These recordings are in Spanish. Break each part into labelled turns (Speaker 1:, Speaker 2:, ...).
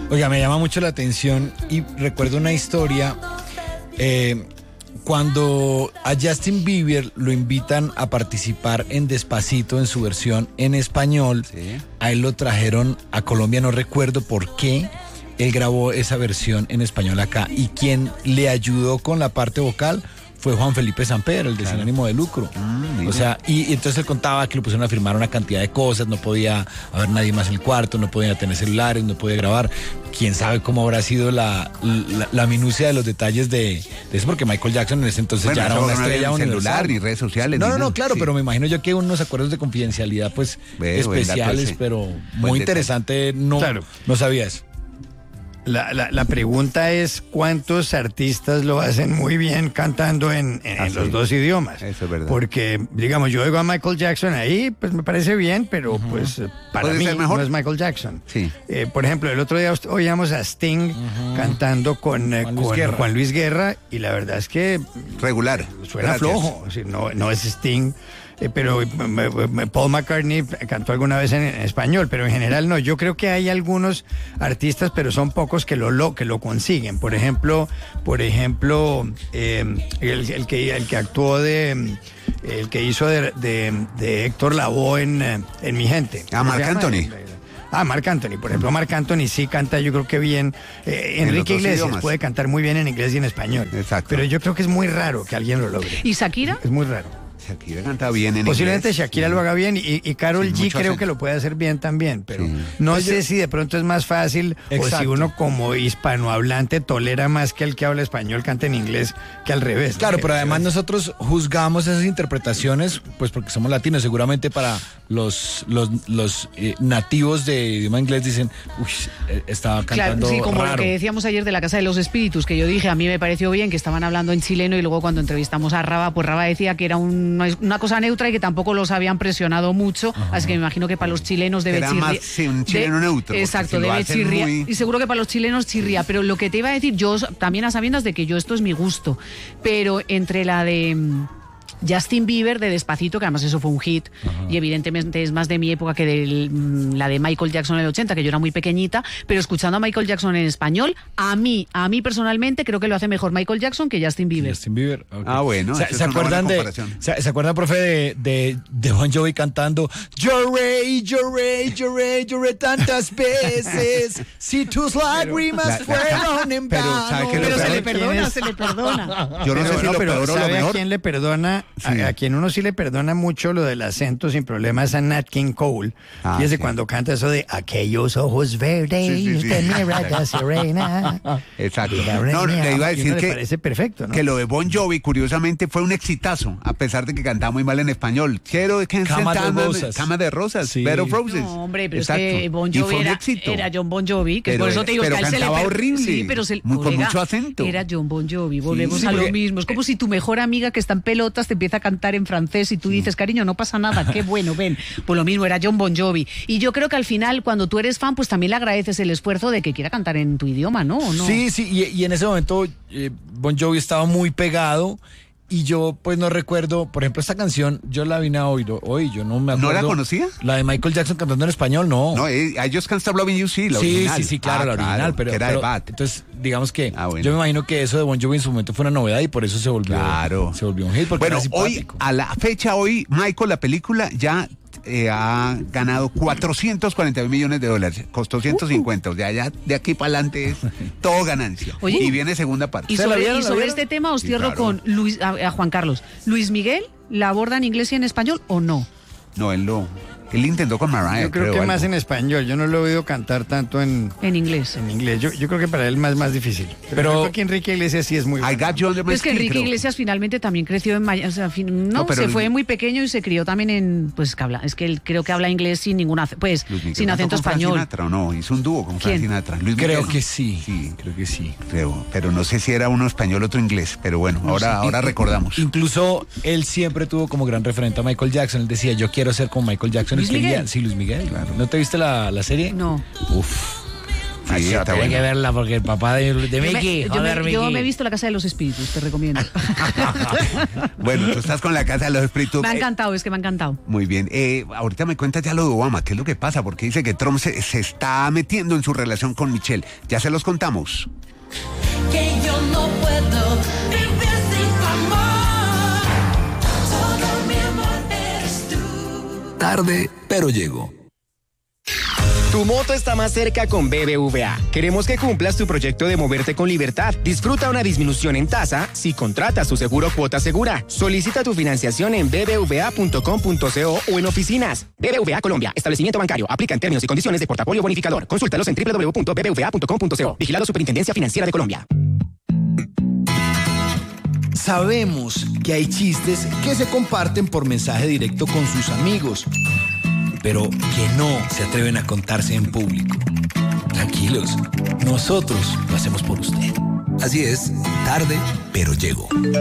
Speaker 1: Oiga, me llama mucho la atención y recuerdo una historia cuando a Justin Bieber lo invitan a participar en Despacito en su versión en español.
Speaker 2: Sí.
Speaker 1: A él lo trajeron a Colombia, no recuerdo por qué. Él grabó esa versión en español acá y quien le ayudó con la parte vocal fue Juan Felipe Samper, el de Sin Ánimo de Lucro. O sea, y entonces él contaba que lo pusieron a firmar una cantidad de cosas, no podía haber nadie más en el cuarto, no podía tener celulares, no podía grabar. Quién sabe cómo habrá sido la minucia de los detalles de eso, porque Michael Jackson en ese entonces ya era una estrella
Speaker 2: universal.
Speaker 1: universal.
Speaker 2: Celular ni redes sociales.
Speaker 1: No, claro,
Speaker 2: sí.
Speaker 1: pero me imagino yo que unos acuerdos de confidencialidad pues especiales,
Speaker 2: sí.
Speaker 1: pero muy interesante, no sabía eso.
Speaker 3: La pregunta es cuántos artistas lo hacen muy bien cantando en los dos idiomas. Eso es verdad. Porque, digamos, yo oigo a Michael Jackson ahí, pues me parece bien, pero pues para mí no es Michael Jackson.
Speaker 2: Sí.
Speaker 3: Por ejemplo, el otro día oíamos a Sting cantando con Juan Luis Guerra y la verdad es que
Speaker 2: regular.
Speaker 3: Suena flojo, o sea, no es Sting. Pero Paul McCartney cantó alguna vez en español, pero en general no. Yo creo que hay algunos artistas, pero son pocos que lo consiguen. Por ejemplo, el que actuó el que hizo de Héctor Lavoe en Mi Gente.
Speaker 2: Marc Anthony.
Speaker 3: Marc Anthony, por ejemplo, Marc Anthony sí canta, yo creo que bien. Enrique Iglesias puede cantar muy bien en inglés y en español.
Speaker 2: Exacto.
Speaker 3: Pero yo creo que es muy raro que alguien lo logre.
Speaker 4: ¿Y Shakira?
Speaker 3: Es muy raro.
Speaker 2: Shakira canta bien en
Speaker 3: posiblemente
Speaker 2: inglés.
Speaker 3: Shakira lo haga bien y Karol G creo que lo puede hacer bien también, pero no sé si de pronto es más fácil o si uno como hispanohablante tolera más que el que habla español cante en inglés que al revés.
Speaker 1: Claro, pero además nosotros juzgamos esas interpretaciones pues porque somos latinos, seguramente para los nativos de idioma inglés dicen, estaba cantando
Speaker 4: claro, sí, como
Speaker 1: raro.
Speaker 4: lo que decíamos ayer de la Casa de los Espíritus, que yo dije, a mí me pareció bien que estaban hablando en chileno y luego cuando entrevistamos a Raba, pues Raba decía que era una cosa neutra y que tampoco los habían presionado mucho, así que me imagino que para los chilenos debe chirriar.
Speaker 2: Sí, un chileno neutro.
Speaker 4: Exacto, debe chirriar. Y seguro que para los chilenos chirría, pero lo que te iba a decir, yo también a sabiendas de que esto es mi gusto, pero entre la de Justin Bieber de Despacito, que además eso fue un hit, y evidentemente es más de mi época que la de Michael Jackson en el 80, que yo era muy pequeñita, pero escuchando a Michael Jackson en español, a mí personalmente creo que lo hace mejor Michael Jackson que Justin Bieber.
Speaker 1: Okay.
Speaker 2: Bueno,
Speaker 1: ¿Se acuerdan ¿se acuerdan, profe, de Bon Jovi cantando lloré tantas veces si tus lágrimas fueron en vano?
Speaker 4: Pero se le perdona.
Speaker 2: Yo no sé si lo peor o lo mejor.
Speaker 3: ¿A quién le perdona? Sí. A quien uno sí le perdona mucho lo del acento sin problema es a Nat King Cole. Y ese cuando canta eso de aquellos ojos verdes, usted mira la sirena.
Speaker 2: Exacto. No, le iba a decir que
Speaker 3: parece perfecto, ¿no?
Speaker 2: Que lo de Bon Jovi, curiosamente, fue un exitazo, a pesar de que cantaba muy mal en español. Quiero que
Speaker 1: Cama de Rosas.
Speaker 2: Sí. Bed of Roses.
Speaker 4: No, hombre, pero exacto. Es que Bon Jovi era John Bon Jovi, que
Speaker 2: pero,
Speaker 4: por eso te digo
Speaker 2: pero
Speaker 4: que a él
Speaker 2: cantaba
Speaker 4: se le
Speaker 2: horrible,
Speaker 4: sí, pero
Speaker 2: con mucho acento.
Speaker 4: Era John Bon Jovi, volvemos a lo mismo. Es como si tu mejor amiga que está en pelotas te empieza a cantar en francés y tú dices, cariño, no pasa nada, qué bueno, ven. Pues lo mismo, era John Bon Jovi. Y yo creo que al final, cuando tú eres fan, pues también le agradeces el esfuerzo de que quiera cantar en tu idioma, ¿no? ¿O no?
Speaker 1: Sí, y en ese momento Bon Jovi estaba muy pegado. Y yo, pues, no recuerdo, por ejemplo, esta canción, yo la vine a oír hoy, yo no me acuerdo.
Speaker 2: ¿No la conocía?
Speaker 1: La de Michael Jackson cantando en español, no.
Speaker 2: No, I Just Can't Stop Loving You, sí, la original.
Speaker 1: Sí, claro, la original,
Speaker 2: claro,
Speaker 1: pero...
Speaker 2: que era de Bad.
Speaker 1: Entonces, digamos que
Speaker 2: bueno.
Speaker 1: yo me imagino que eso de Bon Jovi en su momento fue una novedad y por eso se volvió un hit, porque
Speaker 2: bueno,
Speaker 1: era
Speaker 2: hoy, a la fecha hoy, Michael, la película, ya ha ganado $440 millones, costó 150, o sea, ya de aquí para adelante es todo ganancia.
Speaker 4: Oye,
Speaker 2: y viene segunda parte.
Speaker 4: Y sobre este tema os cierro con a Juan Carlos. ¿Luis Miguel la aborda en inglés y en español o no?
Speaker 2: No, él intentó con Mariah.
Speaker 3: Yo creo que más en español. Yo no lo he oído cantar tanto en
Speaker 4: inglés.
Speaker 3: En inglés. Yo creo que para él más difícil. Pero aquí Enrique Iglesias sí es muy bueno.
Speaker 4: Es que Enrique Iglesias finalmente también creció en Miami. O sea, se fue muy pequeño y se crió también en... Pues que habla... Es que él creo que habla inglés sin ninguna... Pues sin acento español.
Speaker 2: Sinatra, no, hizo un dúo con Frank Sinatra. Luis Miguel.
Speaker 1: Creo que sí. Creo que sí.
Speaker 2: Pero no sé si era uno español, otro inglés. Pero bueno, ahora recordamos.
Speaker 1: Incluso él siempre tuvo como gran referente a Michael Jackson. Él decía, yo quiero ser como Michael Jackson.
Speaker 4: ¿Luis Miguel?
Speaker 1: Sí, Luis Miguel, claro. ¿No te viste la serie?
Speaker 4: No.
Speaker 1: Uf.
Speaker 2: Sí, está
Speaker 1: Tiene
Speaker 2: bueno.
Speaker 1: que verla porque el papá de Mickey,
Speaker 4: yo me he visto La Casa de los Espíritus, te recomiendo.
Speaker 2: Bueno, tú estás con La Casa de los Espíritus.
Speaker 4: Me ha encantado, es que me ha encantado.
Speaker 2: Muy bien. Ahorita me cuentas ya lo de Obama. ¿Qué es lo que pasa? Porque dice que Trump se está metiendo en su relación con Michelle. Ya se los contamos.
Speaker 5: Que yo no puedo vivir sin tu amor. Todo mi amor eres tú.
Speaker 6: Tarde, pero llego. Tu moto está más cerca con BBVA. Queremos que cumplas tu proyecto de moverte con libertad. Disfruta una disminución en tasa si contratas tu seguro Cuota Segura. Solicita tu financiación en bbva.com.co o en oficinas. BBVA Colombia. Establecimiento bancario. Aplica en términos y condiciones de portafolio bonificador. Consúltalos en www.bbva.com.co. Vigilado Superintendencia Financiera de Colombia.
Speaker 7: Sabemos que hay chistes que se comparten por mensaje directo con sus amigos, pero que no se atreven a contarse en público. Tranquilos, nosotros lo hacemos por usted.
Speaker 6: Así es, tarde, pero llego.
Speaker 2: Bueno,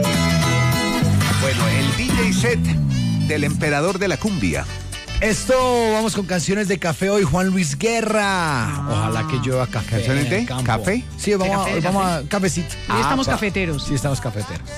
Speaker 2: el DJ set del emperador de la cumbia.
Speaker 1: Esto, vamos con canciones de café hoy, Juan Luis Guerra. Ojalá que llueva café.
Speaker 2: ¿Canciones de
Speaker 1: campo.
Speaker 2: café?
Speaker 1: Sí, vamos a cafecito.
Speaker 4: Hoy estamos cafeteros.
Speaker 1: Sí, estamos cafeteros.